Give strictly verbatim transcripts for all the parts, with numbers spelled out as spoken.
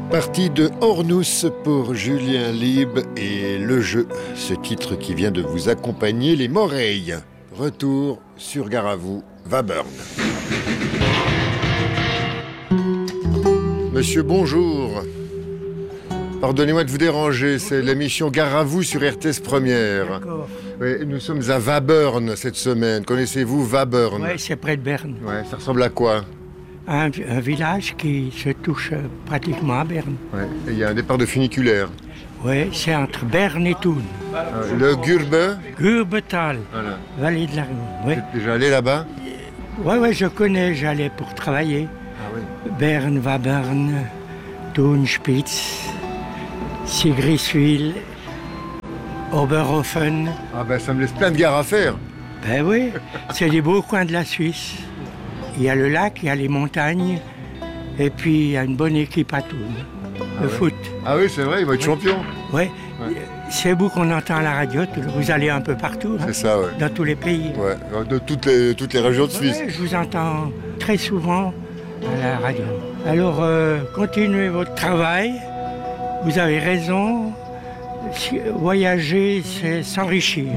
Partie de Ornus pour Julien Lieb et Le Jeu, ce titre qui vient de vous accompagner, les Moreilles. Retour sur Gare à vous, Wabern. Monsieur, bonjour. Pardonnez-moi de vous déranger, c'est l'émission Gare à vous sur R T S Première. D'accord. Oui, nous sommes à Wabern cette semaine. Connaissez-vous Wabern? Oui, c'est près de Berne. Ouais, ça ressemble à quoi? Un, un village qui se touche pratiquement à Berne. Ouais. Et il y a un départ de funiculaire. Oui, c'est entre Berne et Thun. Euh, le Gurbe. Gurbetal, Voilà. vallée de la Rhône. Oui, Vous êtes déjà allé là-bas? ouais, ouais, je connais, j'allais pour travailler. Ah oui. Berne, Wabern, Thun, Spitz, Sigriswil, Oberhofen. Ah ben ça me laisse plein de gares à faire. Ben oui, c'est des beaux coins de la Suisse. Il y a le lac, il y a les montagnes, et puis il y a une bonne équipe à Thun, Ah de ouais. foot. Ah oui, c'est vrai, il va être Oui. champion. Oui, Ouais. c'est vous qu'on entend à la radio, vous allez un peu partout, hein, C'est ça, ouais. dans tous les pays. Ouais, de toutes les, toutes les régions de Suisse. Ouais, je vous entends très souvent à la radio. Alors, euh, continuez votre travail, vous avez raison, Si- voyager, c'est s'enrichir.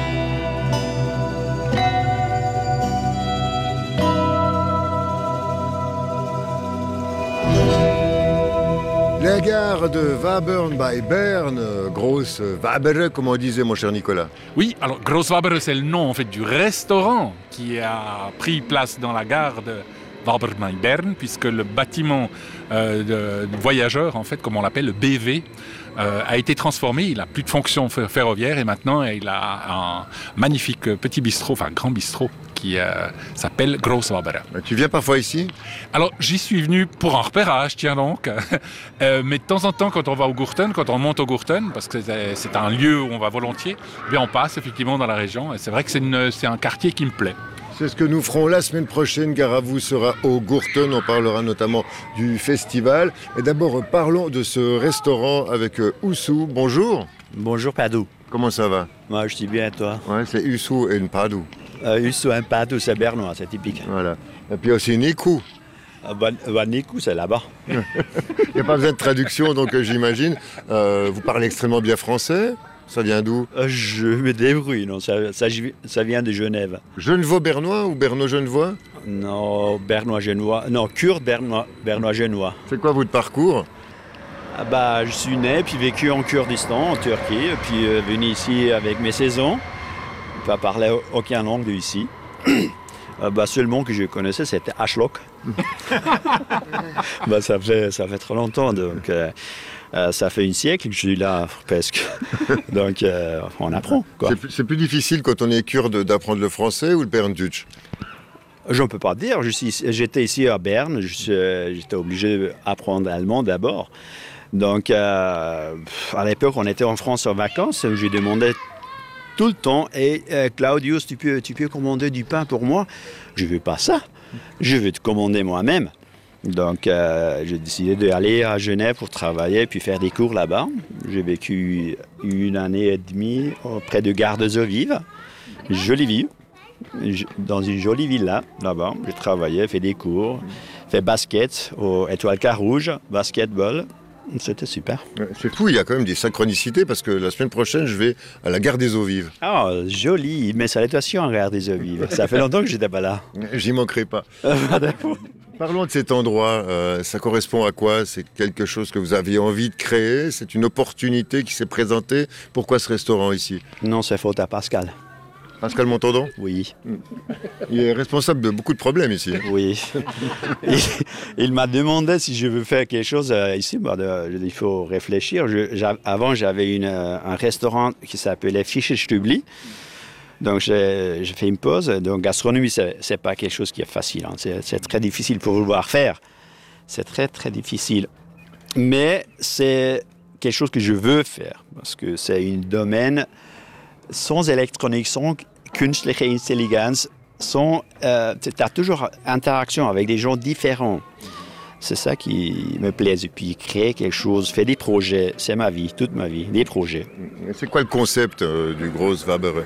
La gare de Wabern by Bern, euh, grosse Wabere, comme on disait, mon cher Nicolas. Oui, alors Großwabere, c'est le nom en fait du restaurant qui a pris place dans la gare de Wabern, puisque le bâtiment euh, de, de voyageurs, en fait, comme on l'appelle, le B V, euh, a été transformé. Il n'a plus de fonction fer- ferroviaire et maintenant il a un magnifique petit bistrot, enfin grand bistrot, qui euh, s'appelle Großwabere. Tu viens parfois ici? Alors, j'y suis venu pour un repérage, tiens donc. Euh, mais de temps en temps, quand on va au Gurten, quand on monte au Gurten, parce que c'est, c'est un lieu où on va volontiers, eh bien on passe effectivement dans la région. Et c'est vrai que c'est, une, c'est un quartier qui me plaît. C'est ce que nous ferons la semaine prochaine. Gare à vous sera au Gurten. On parlera notamment du festival. Et d'abord, parlons de ce restaurant avec euh, Oussou. Bonjour. Bonjour Padou. Comment ça va? Moi je dis bien toi. Ouais, c'est Oussou et Npadou. Euh, Usso un Padou, c'est bernois, c'est typique. Voilà. Et puis aussi Nikou. Euh, Van- Vanikou, c'est là-bas. Il n'y a pas besoin de traduction, donc euh, j'imagine. Euh, vous parlez extrêmement bien français. Ça vient d'où? Euh, je me débrouille, non, ça, ça, ça vient de Genève. Genevois-Bernois ou Berno-Genevois? Non, bernois-genois, non, kurde bernois, bernois-genois. C'est quoi votre parcours? Ah bah, je suis né, puis vécu en Kurdistan, en Turquie, puis euh, venu ici avec mes saisons. Pas parler aucun langue de ici. Euh, bah, seul mot que je connaissais, c'était Ashlok. bah, ça, fait, ça fait trop longtemps, donc euh, euh, ça fait un siècle que je suis là, presque. donc euh, on apprend, quoi. C'est plus, c'est plus difficile quand on est kurde d'apprendre le français ou le Berndeutsch? Je ne peux pas dire. Je suis, j'étais ici à Berne, je suis- j'étais obligé d'apprendre allemand d'abord. Donc, euh, à l'époque, on était en France en vacances, j'ai demandé tout le temps, et euh, Claudius, tu peux, tu peux commander du pain pour moi? Je ne veux pas ça, je veux te commander moi-même. Donc, euh, j'ai décidé d'aller à Genève pour travailler, puis faire des cours là-bas. J'ai vécu une année et demie près de Gare des Eaux Vives, jolie ville. Je- dans une jolie villa, là-bas. J'ai travaillé, fait des cours, fait basket au Étoile Carouge, basketball. C'était super. Ouais, C'est fou, il y a quand même des synchronicités parce que la semaine prochaine, je vais à la gare des Eaux Vives. Ah, joli. Mes salutations en Gare des Eaux Vives. Ça fait longtemps que j'étais pas là. J'y manquerai pas. Parlons de cet endroit. euh, ça correspond à quoi? C'est quelque chose que vous aviez envie de créer? C'est une opportunité qui s'est présentée? Pourquoi ce restaurant ici? Non, c'est faute à Pascal. Pascal Montandon? Oui, Il est responsable de beaucoup de problèmes ici. oui. il il m'a demandé si je veux faire quelque chose euh, ici. Bah, de- il faut réfléchir. Je- j'a- avant, j'avais une, euh, un restaurant qui s'appelait Fischer Stübli. Donc, j'ai j'ai fait une pause. Donc, gastronomie, c'est c'est pas quelque chose qui est facile. hein. C'est c'est très difficile pour vouloir faire. C'est très, très difficile. Mais c'est quelque chose que je veux faire parce que c'est un domaine sans électronique, sans künstliche Intelligenz, sans, euh, tu as toujours interaction avec des gens différents. C'est ça qui me plaît. Et puis créer quelque chose, faire des projets, c'est ma vie, toute ma vie, des projets. C'est quoi le concept euh, du Großwabere?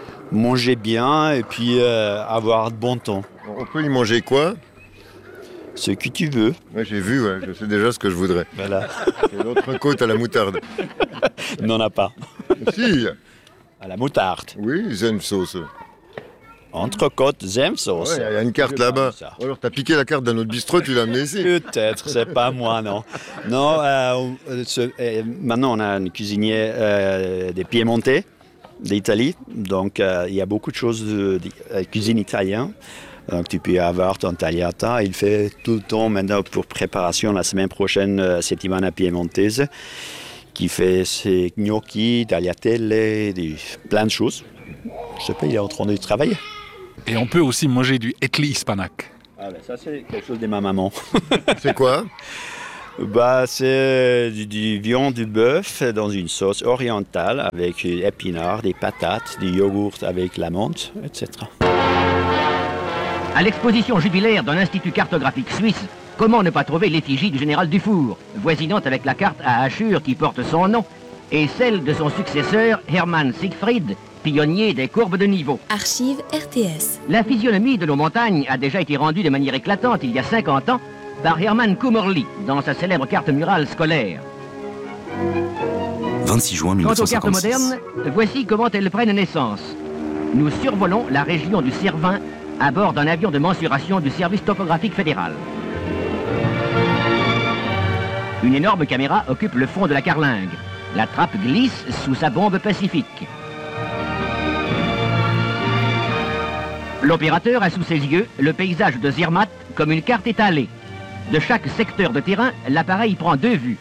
Manger bien et puis euh, avoir de bon temps. On peut y manger quoi? Ce que tu veux. Moi, j'ai vu, ouais, je sais déjà ce que je voudrais. Voilà. Et l'autre côte à la moutarde. N'en a pas. Si. À la moutarde. Oui, zen sauce. Entrecôte, zem sauce. Il ouais, y a une carte là-bas. Alors, t'as piqué la carte d'un autre bistrot, tu l'as amenée ici. Peut-être, c'est pas moi, non. Non, euh, ce, euh, maintenant, on a un cuisinier euh, des Piémontais, d'Italie. Donc, euh, il y a beaucoup de choses de, de, de cuisine italienne. Donc, tu peux avoir ton tagliata. Il fait tout le temps maintenant pour préparation la semaine prochaine, euh, settimana piemontaise, qui fait ses gnocchi, tagliatelle, des, plein de choses. Je sais pas, il est en train de travailler. Et on peut aussi manger du etli hispanac. Ah ben ça, c'est quelque chose de ma maman. C'est quoi? Bah, c'est du, du viande du bœuf dans une sauce orientale avec des épinards, des patates, du yogourt avec la menthe, et cetera. À l'exposition jubilaire de l'Institut cartographique suisse, comment ne pas trouver l'effigie du général Dufour, voisinante avec la carte à hachures qui porte son nom, et celle de son successeur Hermann Siegfried, pionnier des courbes de niveau. Archives R T S. La physionomie de nos montagnes a déjà été rendue de manière éclatante il y a cinquante ans par Hermann Kummerli dans sa célèbre carte murale scolaire. vingt-six juin mille Quant neuf aux cent cartes cinquante-six. modernes, voici comment elles prennent naissance. Nous survolons la région du Cervin à bord d'un avion de mensuration du service topographique fédéral. Une énorme caméra occupe le fond de la carlingue. La trappe glisse sous sa bombe pacifique. L'opérateur a sous ses yeux le paysage de Zermatt comme une carte étalée. De chaque secteur de terrain, l'appareil prend deux vues.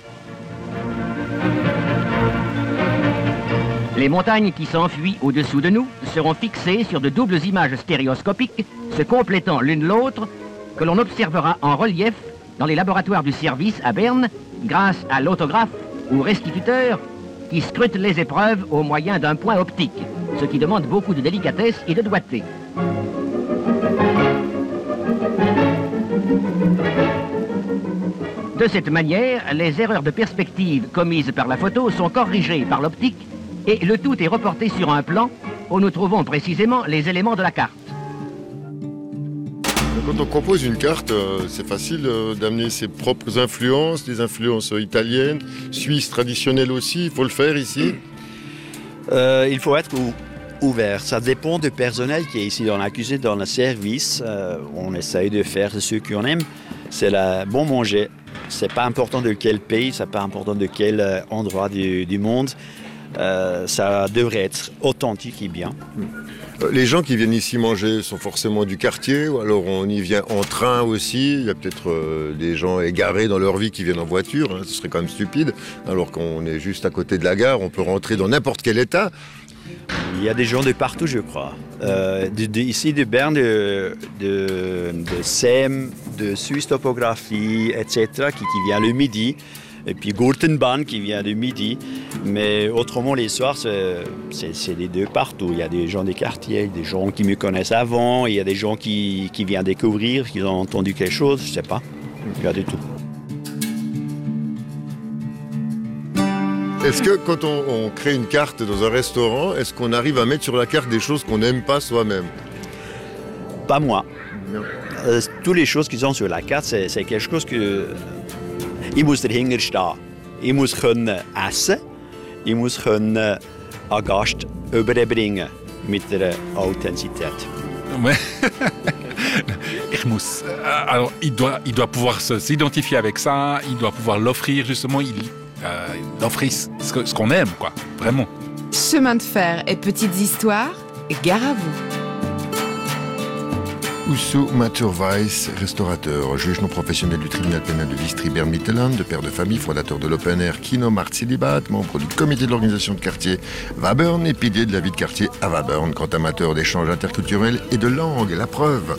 Les montagnes qui s'enfuient au-dessous de nous seront fixées sur de doubles images stéréoscopiques se complétant l'une l'autre que l'on observera en relief dans les laboratoires du service à Berne grâce à l'autographe ou restituteur qui scrute les épreuves au moyen d'un point optique, ce qui demande beaucoup de délicatesse et de doigté. De cette manière, les erreurs de perspective commises par la photo sont corrigées par l'optique et le tout est reporté sur un plan où nous trouvons précisément les éléments de la carte. Quand on compose une carte, euh, c'est facile euh, d'amener ses propres influences, des influences italiennes, suisses traditionnelles aussi. Il faut le faire ici. Euh, il faut être ou- ouvert. Ça dépend du personnel qui est ici dans la cuisine, dans le service. Euh, on essaye de faire ce qu'on aime. C'est le bon manger. C'est pas important de quel pays, c'est pas important de quel euh, endroit du, du monde. Euh, ça devrait être authentique et bien. Euh, Les gens qui viennent ici manger sont forcément du quartier, ou alors on y vient en train aussi. Il y a peut-être euh, des gens égarés dans leur vie qui viennent en voiture, hein. Ce serait quand même stupide. Alors qu'on est juste à côté de la gare, on peut rentrer dans n'importe quel état. Il y a des gens de partout, je crois. Euh, de, de- ici, de Berne, de, de, de S E M, de Suisse Topographie, et cetera, qui, qui vient le midi. Et puis Gurtenbahn qui vient le midi. Mais autrement, les soirs, c'est, c'est, c'est les deux partout. Il y a des gens des quartiers, des gens qui me connaissent avant, il y a des gens qui, qui viennent découvrir, qui ont entendu quelque chose, je ne sais pas. Il y a de tout. Est-ce que quand on, on crée une carte dans un restaurant, est-ce qu'on arrive à mettre sur la carte des choses qu'on n'aime pas soi-même? Pas moi. Non. Euh, toutes les choses qui sont sur la carte, c'est, c'est quelque chose que... Ich muss dahinter stehen. Ich muss können essen. Ich muss können einen Gast überbringen mit der Authentizität. Ouais. Ich muss. euh, Alors, il doit, il doit pouvoir se- s'identifier avec ça, il doit pouvoir l'offrir, justement, il euh, offrir ce, que- ce qu'on aime, quoi, vraiment. Chemin de fer et petites histoires, gare à vous. Oussou Maturweiss, restaurateur, juge non professionnel du tribunal pénal de Vistri-Berne-Mittelland, de père de famille, fondateur de l'Open Air Kino Mart Célibat, membre du comité de l'organisation de quartier Wabern et pilier de la vie de quartier à Wabern, grand amateur d'échanges interculturels et de langue, la preuve.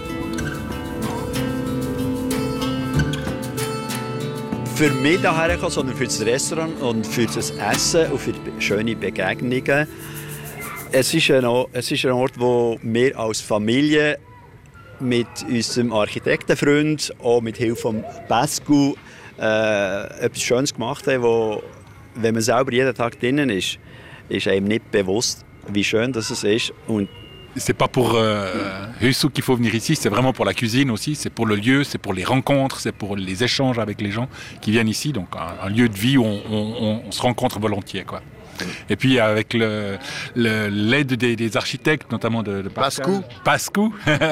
Für mich daher kommen, sondern für das Restaurant und für das Essen und für schöne Begegnungen. Es ist ein Ort, es ist ein Ort, wo wir als Familie mit unserem Architektenfreund, auch mit Hilfe von Pascu, äh, etwas Schönes gemacht haben, wo, wenn man selber jeden Tag drinnen ist, ist einem nicht bewusst, wie schön das ist. Und c'est pas pour euh, Husu qu'il faut venir ici, c'est vraiment pour la cuisine aussi, c'est pour le lieu, c'est pour les rencontres, c'est pour les échanges avec les gens qui viennent ici. Donc un, un lieu de vie où on, on, on se rencontre volontiers, quoi. Et puis avec le, le, l'aide des, des architectes, notamment de, de Pascou, Pascou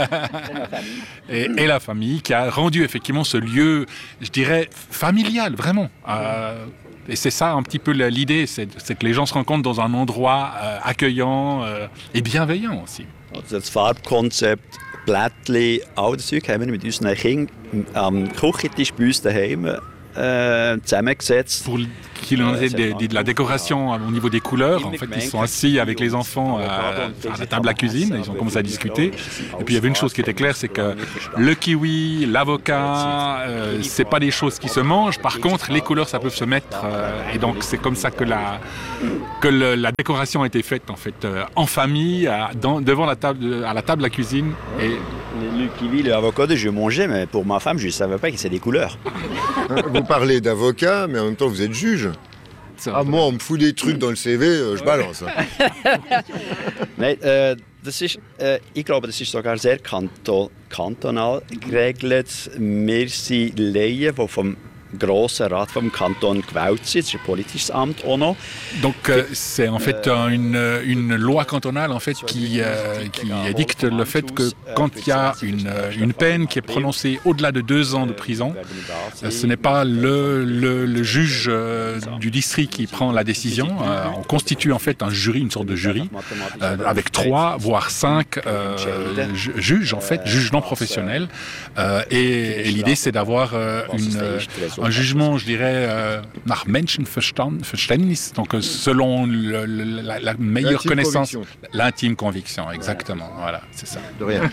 et, et la famille, qui a rendu effectivement ce lieu, je dirais, familial, vraiment. Euh, et c'est ça un petit peu l'idée, c'est, c'est que les gens se rencontrent dans un endroit euh, accueillant euh, et bienveillant aussi. Das Farbkonzept, Blättli, all das Zeug haben wir mit unseren Kindern am Küchentisch bei uns daheim äh, zusammengesetzt. Pour qu'il en ait de, de, de la décoration au niveau des couleurs, en fait, ils sont assis avec les enfants à, à la table à cuisine, ils ont commencé à discuter. Et puis il y avait une chose qui était claire, c'est que le kiwi, l'avocat, euh, c'est pas des choses qui se mangent. Par contre, les couleurs, ça peut se mettre. Euh, et donc c'est comme ça que la que le, la décoration a été faite en fait euh, en famille, à, dans, devant la table, à la table à cuisine. Et le kiwi, l'avocat, je mangeais, mais pour ma femme, je ne savais pas que c'est des couleurs. Vous parlez d'avocat, mais en même temps, vous êtes juge. Ah, moi, on me fout des trucs dans le C V, euh, je balance. Nein, äh, das ist, äh, ich glaube, das ist sogar sehr kanton, kantonal geregelt. Wir sind Laien, die vom Grossen Rat vom Kanton gewählt sind. Das ist ein politisches Amt auch noch. Donc euh, c'est en fait euh, une, une loi cantonale en fait qui, euh, qui édicte le fait que quand il y a une, une peine qui est prononcée au-delà de deux ans de prison, euh, ce n'est pas le, le, le juge euh, du district qui prend la décision. Euh, on constitue en fait un jury, une sorte de jury, euh, avec trois voire cinq euh, ju- juges en fait, juges non professionnels. Euh, et, et l'idée c'est d'avoir euh, une un jugement, je dirais, euh, nach Menschenverständnis, donc euh, selon le, le, la, la meilleure l'intime connaissance, conviction. L'intime conviction, exactement. Voilà, c'est ça. De rien.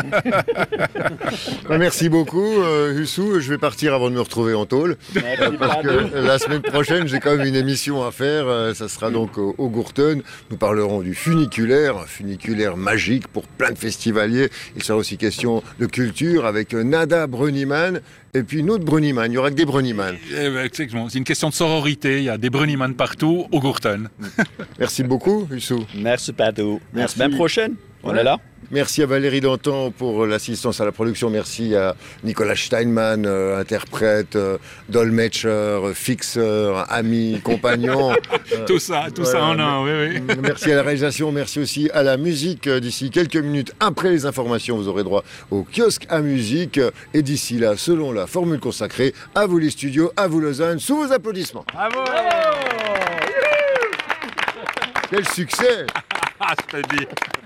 Merci beaucoup, euh, Husu. Je vais partir avant de me retrouver en tôle, euh, parce que la semaine prochaine, j'ai quand même une émission à faire. Euh, ça sera donc au, au Gurten. Nous parlerons du funiculaire, un funiculaire magique pour plein de festivaliers. Il sera aussi question de culture avec Nada Bruniman. Et puis une autre Bruniman, il y aura que des Bruniman. Eh ben, exactement. C'est une question de sororité, il y a des Bruniman partout au Gurten. Merci beaucoup, Husu. Merci, Padou. Merci. La semaine prochaine, on ouais. est là. Merci à Valérie Dantan pour l'assistance à la production. Merci à Nicolas Steinmann, euh, interprète, euh, dolmetcher, euh, fixeur, ami, compagnon. euh, tout ça, tout voilà. ça en un, oui, oui. Merci à la réalisation, merci aussi à la musique. D'ici quelques minutes après les informations, vous aurez droit au kiosque à musique. Et d'ici là, selon la formule consacrée, à vous les studios, à vous Lausanne, sous vos applaudissements. Bravo. Quel succès. Je te dis.